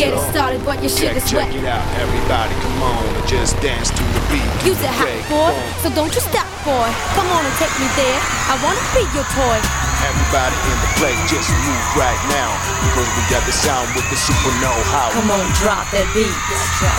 Get it started, but you should have sweat. Check it out, everybody, come on, just dance to the beat. You's a hot boy, so don't you stop, boy. Come on and take me there. I wanna be your toy. Everybody in the place, just move right now, because we got the sound with the super know-how. Come on, drop that beat.